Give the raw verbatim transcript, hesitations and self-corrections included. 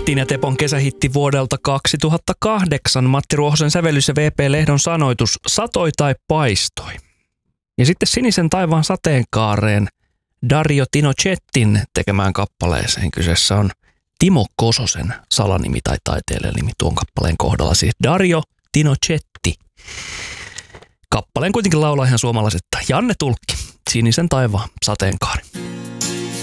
Matin ja Tepon kesähitti vuodelta kaksituhattakahdeksan. Matti Ruohosen sävellys ja V P Lehdon sanoitus satoi tai paistoi. Ja sitten Sinisen taivaan sateenkaareen Dario Tinocettin tekemään kappaleeseen. Kyseessä on Timo Kososen salanimi tai taiteilijanimi tuon kappaleen kohdalla. Siis Dario Tinocetti. Kappaleen kuitenkin laulaa ihan suomalaiset Janne Tulkki. Sinisen taivaan sateenkaari.